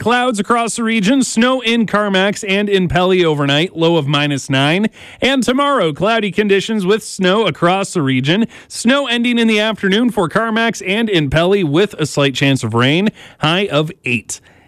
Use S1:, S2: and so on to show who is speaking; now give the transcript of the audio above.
S1: clouds across the region. Snow in Carmax and in Pelly overnight, low of -9. And tomorrow, cloudy conditions with snow across the region. Snow ending in the afternoon for Carmax and in Pelly with a slight chance of rain, high of 8.